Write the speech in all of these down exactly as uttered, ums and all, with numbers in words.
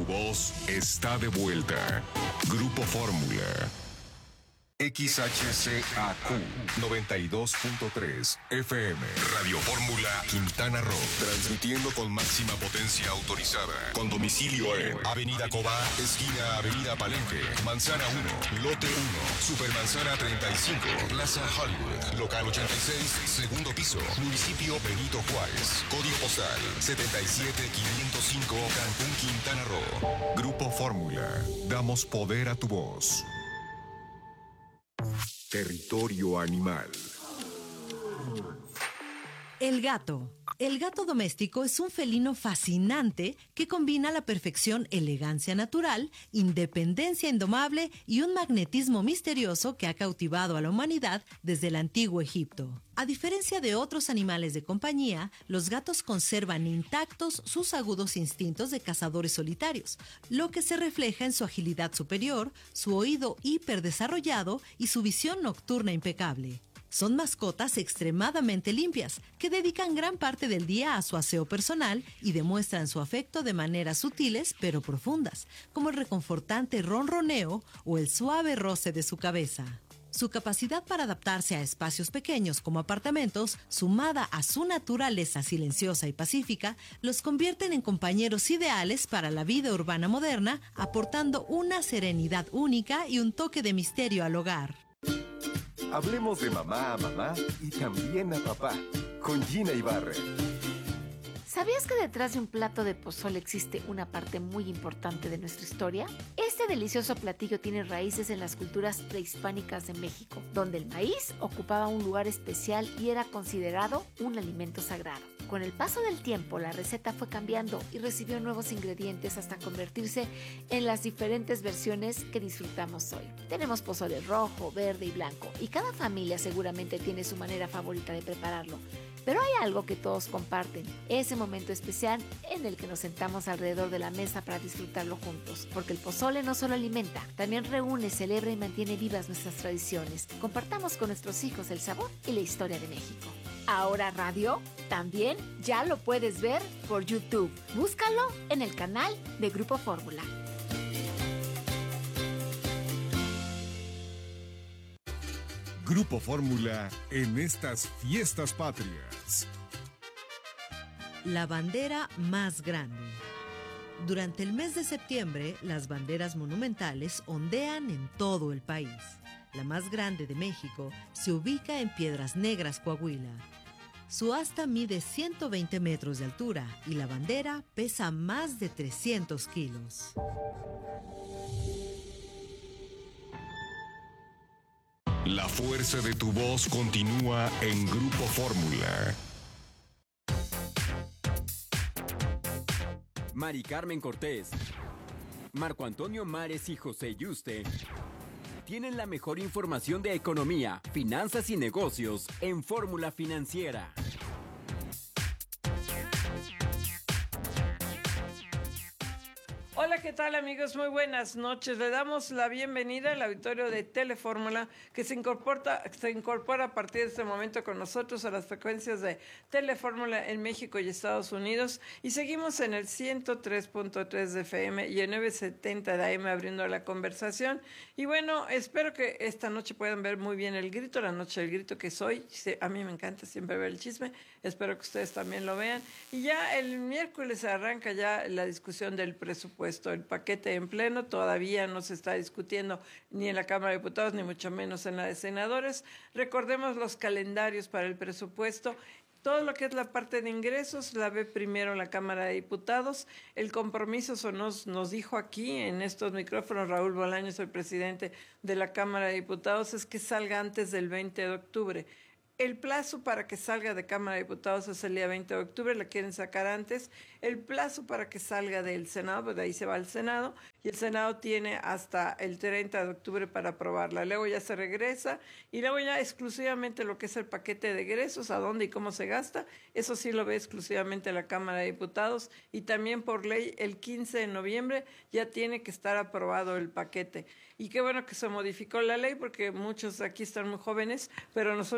voz está de vuelta. Grupo Fórmula. X H C A Q noventa y dos punto tres F M. Radio Fórmula Quintana Roo. Transmitiendo con máxima potencia autorizada. Con domicilio en Avenida Cobá, esquina Avenida Palenque, Manzana uno, Lote uno, Supermanzana treinta y cinco, Plaza Hollywood, Local ochenta y seis, segundo piso, Municipio Benito Juárez. Código postal setenta y siete quinientos cinco, Cancún, Quintana Roo. Grupo Fórmula. Damos poder a tu voz. Territorio animal. El gato. El gato doméstico es un felino fascinante que combina a la perfección elegancia natural, independencia indomable y un magnetismo misterioso que ha cautivado a la humanidad desde el antiguo Egipto. A diferencia de otros animales de compañía, los gatos conservan intactos sus agudos instintos de cazadores solitarios, lo que se refleja en su agilidad superior, su oído hiperdesarrollado y su visión nocturna impecable. Son mascotas extremadamente limpias, que dedican gran parte del día a su aseo personal y demuestran su afecto de maneras sutiles pero profundas, como el reconfortante ronroneo o el suave roce de su cabeza. Su capacidad para adaptarse a espacios pequeños como apartamentos, sumada a su naturaleza silenciosa y pacífica, los convierten en compañeros ideales para la vida urbana moderna, aportando una serenidad única y un toque de misterio al hogar. Hablemos de mamá a mamá y también a papá, con Gina Ibarra. ¿Sabías que detrás de un plato de pozole existe una parte muy importante de nuestra historia? Este delicioso platillo tiene raíces en las culturas prehispánicas de México, donde el maíz ocupaba un lugar especial y era considerado un alimento sagrado. Con el paso del tiempo, la receta fue cambiando y recibió nuevos ingredientes hasta convertirse en las diferentes versiones que disfrutamos hoy. Tenemos pozole rojo, verde y blanco, y cada familia seguramente tiene su manera favorita de prepararlo. Pero hay algo que todos comparten, ese momento especial en el que nos sentamos alrededor de la mesa para disfrutarlo juntos. Porque el pozole no solo alimenta, también reúne, celebra y mantiene vivas nuestras tradiciones. Compartamos con nuestros hijos el sabor y la historia de México. Ahora Radio también ya lo puedes ver por YouTube. Búscalo en el canal de Grupo Fórmula. Grupo Fórmula en estas fiestas patrias. La bandera más grande. Durante el mes de septiembre, las banderas monumentales ondean en todo el país. La más grande de México se ubica en Piedras Negras, Coahuila. Su asta mide ciento veinte metros de altura y la bandera pesa más de trescientos kilos. La fuerza de tu voz continúa en Grupo Fórmula. Mari Carmen Cortés, Marco Antonio Mares y José Yuste tienen la mejor información de economía, finanzas y negocios en Fórmula Financiera. Hola, ¿qué tal amigos? Muy buenas noches. Le damos la bienvenida al auditorio de Telefórmula que se incorpora, se incorpora a partir de este momento con nosotros a las frecuencias de Telefórmula en México y Estados Unidos y seguimos en el ciento tres punto tres de F M y en novecientos setenta de A M abriendo la conversación. Y bueno, espero que esta noche puedan ver muy bien el grito, la noche del grito que soy. A mí me encanta siempre ver el chisme, espero que ustedes también lo vean. Y ya el miércoles arranca ya la discusión del presupuesto. El paquete en pleno todavía no se está discutiendo ni en la Cámara de Diputados ni mucho menos en la de Senadores. Recordemos los calendarios para el presupuesto. Todo lo que es la parte de ingresos la ve primero la Cámara de Diputados. El compromiso nos, nos dijo aquí en estos micrófonos Raúl Bolaños, el presidente de la Cámara de Diputados, es que salga antes del veinte de octubre. El plazo para que salga de Cámara de Diputados es el día veinte de octubre, la quieren sacar antes. El plazo para que salga del Senado, pues de ahí se va al Senado, y el Senado tiene hasta el treinta de octubre para aprobarla. Luego ya se regresa, y luego ya exclusivamente lo que es el paquete de egresos, a dónde y cómo se gasta, eso sí lo ve exclusivamente la Cámara de Diputados, y también por ley el quince de noviembre ya tiene que estar aprobado el paquete. Y qué bueno que se modificó la ley, porque muchos aquí están muy jóvenes, pero nosotros no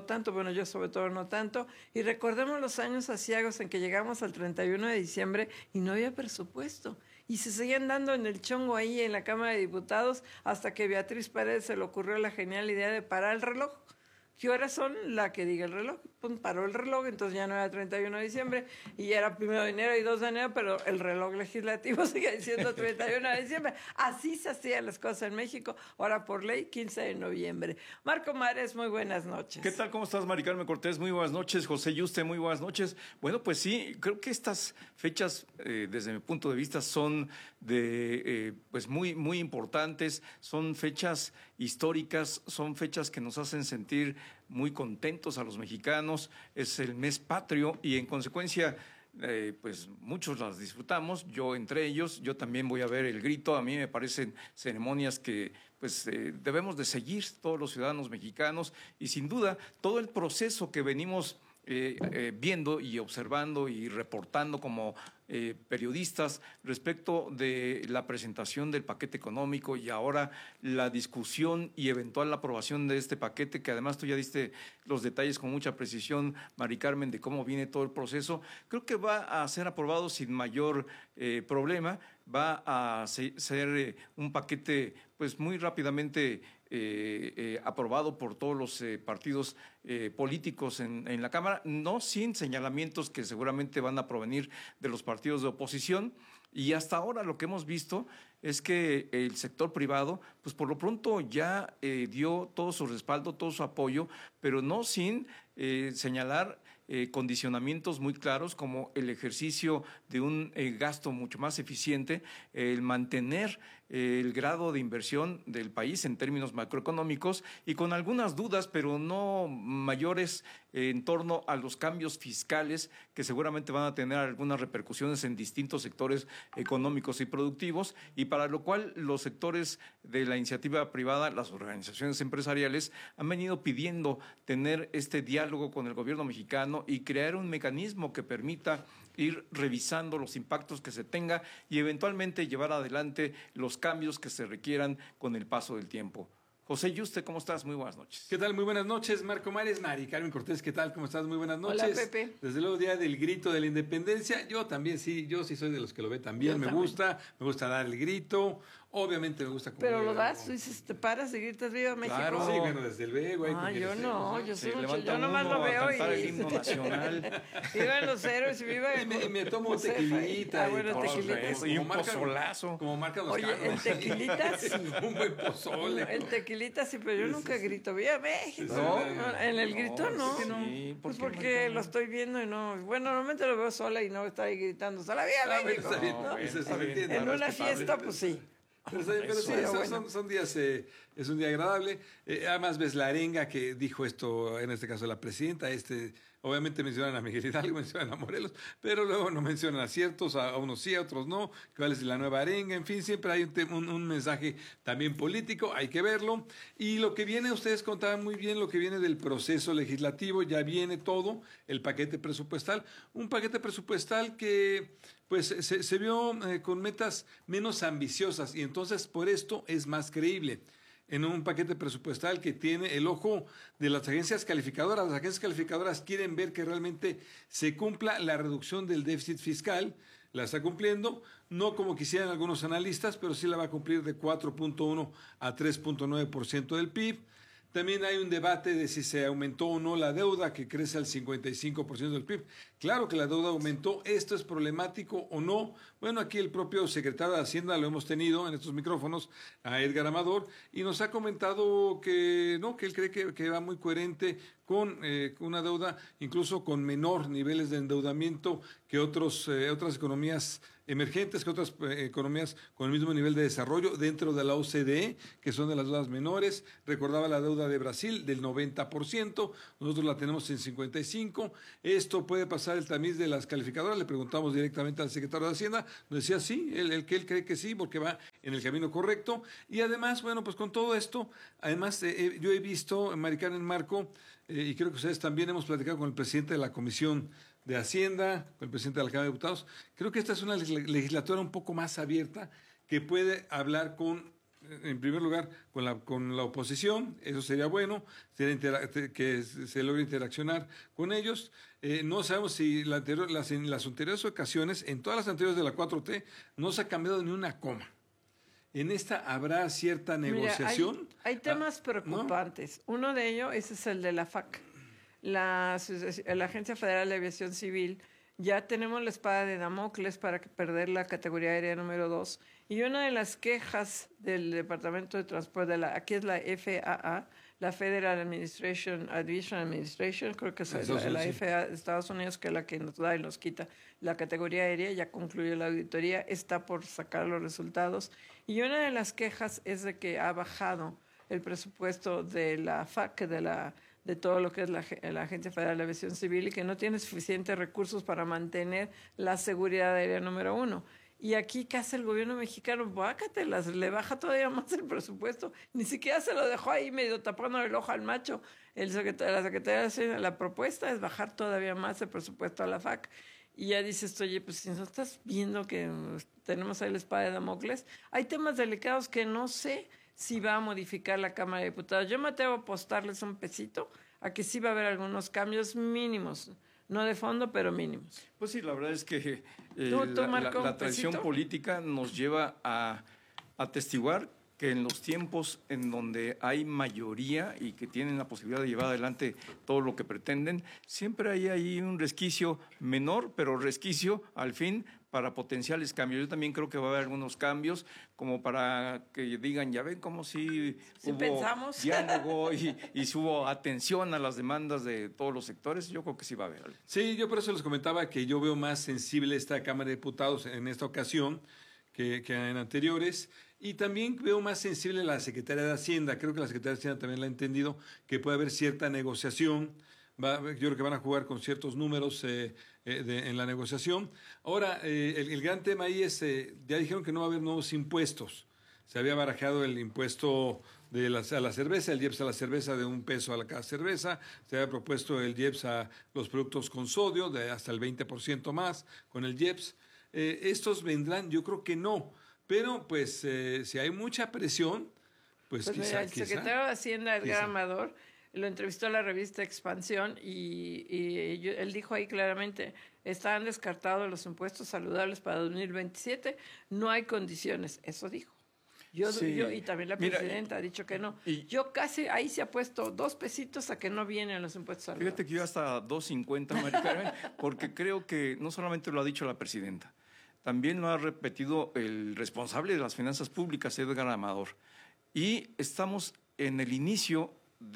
tanto, bueno, yo sobre todo no tanto, y recordemos los años aciagos en que llegamos al treinta y uno de diciembre y no había presupuesto. Y se seguían dando en el chongo ahí en la Cámara de Diputados hasta que Beatriz Paredes se le ocurrió la genial idea de parar el reloj. ¿Qué horas son? La que diga el reloj. Pues paró el reloj, entonces ya no era treinta y uno de diciembre y ya era primero de enero y dos de enero, pero el reloj legislativo sigue diciendo treinta y uno de diciembre. Así se hacían las cosas en México. Ahora por ley, quince de noviembre. Marco Mares, muy buenas noches. ¿Qué tal? ¿Cómo estás, Mari Carmen Cortés? Muy buenas noches. José Yuste, muy buenas noches. Bueno, pues sí, creo que estas fechas, eh, desde mi punto de vista, son de eh, pues muy, muy importantes. Son fechas históricas, son fechas que nos hacen sentir muy contentos a los mexicanos. Es el mes patrio y en consecuencia eh, pues muchos las disfrutamos, yo entre ellos. Yo también voy a ver el grito. A mí me parecen ceremonias que pues eh, debemos de seguir todos los ciudadanos mexicanos y sin duda todo el proceso que venimos eh, eh, viendo y observando y reportando como Eh, periodistas respecto de la presentación del paquete económico y ahora la discusión y eventual aprobación de este paquete, que además tú ya diste los detalles con mucha precisión, Mari Carmen, de cómo viene todo el proceso. Creo que va a ser aprobado sin mayor eh, problema, va a ser eh, un paquete pues muy rápidamente Eh, eh, aprobado por todos los eh, partidos eh, políticos en, en la Cámara, no sin señalamientos que seguramente van a provenir de los partidos de oposición. Y hasta ahora lo que hemos visto es que el sector privado, pues por lo pronto ya eh, dio todo su respaldo, todo su apoyo, pero no sin eh, señalar eh, condicionamientos muy claros como el ejercicio de un eh, gasto mucho más eficiente, el mantener eh, el grado de inversión del país en términos macroeconómicos y con algunas dudas, pero no mayores, eh, en torno a los cambios fiscales que seguramente van a tener algunas repercusiones en distintos sectores económicos y productivos, y para lo cual los sectores de la iniciativa privada, las organizaciones empresariales, han venido pidiendo tener este diálogo con el gobierno mexicano y crear un mecanismo que permita ir revisando los impactos que se tenga y eventualmente llevar adelante los cambios que se requieran con el paso del tiempo. José Yuste, ¿cómo estás? Muy buenas noches. ¿Qué tal? Muy buenas noches, Marco Mares, Mari Carmen Cortés, ¿qué tal? ¿Cómo estás? Muy buenas noches. Hola, Pepe. Desde luego, día del grito de la independencia. Yo también, sí, yo sí soy de los que lo ve también. Yo me también. gusta, me gusta dar el grito. Obviamente me gusta comer. Pero lo das, tú dices, te paras y gritas viva México. Claro, sí, bueno, desde luego. Hay Ah, con yo quienes- no, yo soy Se mucho, levanta yo nomás uno lo a veo cantar el y himno nacional. vivan los héroes y viva Y me, y me tomo Josefa. tequilita. Ah, bueno, y, por tequilita. supuesto, Y un como marca- pozolazo. Como marca los Oye, carros. el tequilita sí. Un buen pozole. El tequilita sí, pero yo nunca grito viva México. No. No, en el grito no. Sí, ¿por Pues qué, porque Marta? lo estoy viendo y no. Bueno, normalmente lo veo sola y no está ahí gritando sola viva Ah, bueno, México. está bien, ¿no? bueno, Eso está está bien. bien. En una respetable. fiesta, pues sí. Pero, está bien, pero sí, Pero son, bueno. son- son días, eh, es un día agradable. Eh, además ves la arenga que dijo esto, en este caso la presidenta, este, obviamente mencionan a Miguel Hidalgo, mencionan a Morelos, pero luego no mencionan a ciertos, a, a unos sí, a otros no, cuál es la nueva arenga, en fin, siempre hay un, te- un, un mensaje también político, hay que verlo. Y lo que viene, ustedes contaban muy bien lo que viene del proceso legislativo, ya viene todo, el paquete presupuestal, un paquete presupuestal que pues se, se vio eh, con metas menos ambiciosas y entonces por esto es más creíble. En un paquete presupuestal que tiene el ojo de las agencias calificadoras. Las agencias calificadoras quieren ver que realmente se cumpla la reducción del déficit fiscal. La está cumpliendo, no como quisieran algunos analistas, pero sí la va a cumplir de cuatro punto uno a tres punto nueve por ciento del P I B. También hay un debate de si se aumentó o no la deuda, que crece al cincuenta y cinco por ciento del P I B. Claro que la deuda aumentó. ¿Esto es problemático o no? Bueno, aquí el propio secretario de Hacienda lo hemos tenido en estos micrófonos, a Edgar Amador, y nos ha comentado que no, que él cree que, que va muy coherente con eh, una deuda incluso con menor niveles de endeudamiento que otros, eh, otras economías emergentes, que otras eh, economías con el mismo nivel de desarrollo dentro de la O C D E, que son de las deudas menores. Recordaba la deuda de Brasil del noventa por ciento, nosotros la tenemos en cincuenta y cinco por ciento. Esto puede pasar el tamiz de las calificadoras. Le preguntamos directamente al secretario de Hacienda, nos decía sí, el, el que él cree que sí, porque va en el camino correcto. Y además, bueno, pues con todo esto, además eh, yo he visto, Mari Carmen, Marco, eh, y creo que ustedes también hemos platicado con el presidente de la Comisión de Hacienda, con el presidente de la Cámara de Diputados. Creo que esta es una legislatura un poco más abierta que puede hablar con en primer lugar, con la, con la oposición, eso sería bueno, sería intera- que se logre interaccionar con ellos. Eh, no sabemos si la anterior, las, en las anteriores ocasiones, en todas las anteriores de la cuatro T, no se ha cambiado ni una coma. En esta habrá cierta negociación. Mira, hay, hay temas ah, preocupantes. ¿no? Uno de ellos ese es el de la F A C, la, la Agencia Federal de Aviación Civil. Ya tenemos la espada de Damocles para perder la categoría aérea número dos. Y una de las quejas del Departamento de Transporte, de la, aquí es la F A A, la Federal Administration, Aviation Administration, creo que es la, la F A A de Estados Unidos, que es la que nos da y nos quita la categoría aérea, ya concluyó la auditoría, está por sacar los resultados. Y una de las quejas es de que ha bajado el presupuesto de la F A C, de la de todo lo que es la, la Agencia Federal de Aviación Civil, y que no tiene suficientes recursos para mantener la seguridad aérea número uno. Y aquí, ¿qué hace el gobierno mexicano? Bácatelas, le baja todavía más el presupuesto. Ni siquiera se lo dejó ahí medio tapando el ojo al macho. El secretario, la Secretaría de Hacienda, la propuesta es bajar todavía más el presupuesto a la F A C. Y ya dices, oye, pues si no estás viendo que tenemos ahí la espada de Damocles, hay temas delicados que no sé si va a modificar la Cámara de Diputados. Yo me atrevo a apostarles un pesito a que sí va a haber algunos cambios mínimos, no de fondo, pero mínimos. Pues sí, la verdad es que eh, ¿Tú, tú, la, Marco, la, la tradición pesito? política nos lleva a atestiguar que en los tiempos en donde hay mayoría y que tienen la posibilidad de llevar adelante todo lo que pretenden, siempre hay ahí un resquicio menor, pero resquicio al fin para potenciales cambios. Yo también creo que va a haber algunos cambios como para que digan, ya ven cómo si ¿Sí hubo pensamos? diálogo y, y si hubo atención a las demandas de todos los sectores. Yo creo que sí va a haber algo. Sí, yo por eso les comentaba que yo veo más sensible esta Cámara de Diputados en esta ocasión que, que en anteriores. Y también veo más sensible la Secretaría de Hacienda. Creo que la Secretaría de Hacienda también la ha entendido, que puede haber cierta negociación. Va, yo creo que van a jugar con ciertos números eh, eh, de, en la negociación. Ahora, eh, el, el gran tema ahí es, eh, ya dijeron que no va a haber nuevos impuestos. Se había barajado el impuesto de la, a la cerveza, el I E P S a la cerveza de un peso a la cada cerveza. Se había propuesto el I E P S a los productos con sodio, de hasta el veinte por ciento más con el I E P S. Eh, ¿Estos vendrán? Yo creo que no. Pero, pues, eh, si hay mucha presión, pues, pues quizá, mira, el quizá, secretario de Hacienda, Edgar quizá. Amador, lo entrevistó a la revista Expansión y, y yo, él dijo ahí claramente, están descartados los impuestos saludables para dos mil veintisiete, no hay condiciones, eso dijo. Yo, Sí. yo y también la Mira, presidenta ha dicho que no. y- Yo casi, ahí se ha puesto dos pesitos a que no vienen los impuestos saludables. Fíjate que yo hasta dos cincuenta, Mari Carmen, porque creo que no solamente lo ha dicho la presidenta, también lo ha repetido el responsable de las finanzas públicas, Edgar Amador. Y estamos en el inicio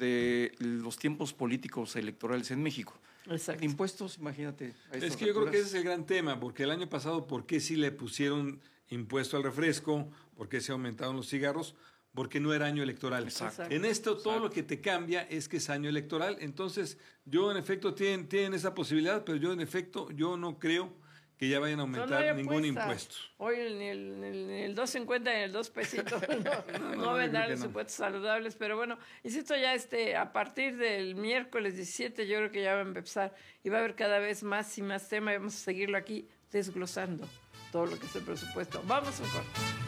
de los tiempos políticos electorales en México. Exacto. Impuestos, imagínate. a Es estas que yo creo que alturas. ese es el gran tema, porque el año pasado, ¿por qué sí le pusieron impuesto al refresco? ¿Por qué se aumentaron los cigarros? Porque no era año electoral. Exacto. En esto todo Exacto. lo que te cambia es que es año electoral. Entonces, yo en efecto tienen, tienen esa posibilidad, pero yo en efecto yo no creo que ya vayan a No, no aumentar hay ningún apuestas. impuesto. Hoy ni el, ni el, ni el dos cincuenta ni el dos pesitos no, no, no, yo vendrán creo que los no. impuestos saludables, pero bueno, insisto ya este a partir del miércoles diecisiete yo creo que ya va a empezar y va a haber cada vez más y más tema y vamos a seguirlo aquí desglosando todo lo que es el presupuesto. Vamos a un corte.